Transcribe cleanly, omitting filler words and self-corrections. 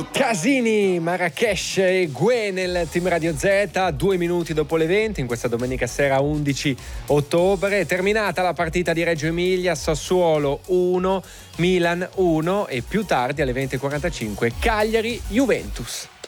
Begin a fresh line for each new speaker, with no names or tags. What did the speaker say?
Casini, Marrakesh e Gue nel Team Radio Z, 2 minuti dopo le 20 in questa domenica sera 11 ottobre. Terminata la partita di Reggio Emilia, Sassuolo 1, Milan 1 e più tardi alle 20:45 Cagliari Juventus.